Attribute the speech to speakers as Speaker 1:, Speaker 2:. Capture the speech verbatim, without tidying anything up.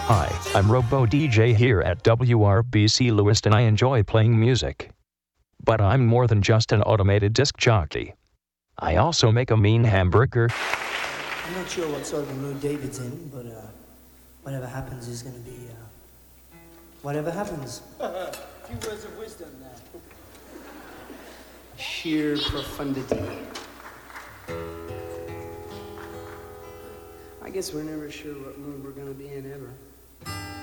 Speaker 1: Hi, I'm Robo D J here at W R B C Lewiston. I enjoy playing music. But I'm more than just an automated disc jockey. I also make a mean hamburger.
Speaker 2: I'm not sure what sort of a mood David's in, but uh, whatever happens is going to be, uh, whatever happens.
Speaker 3: A few words of wisdom there.
Speaker 4: Sheer profundity. I guess we're never sure what mood we're going to be in ever.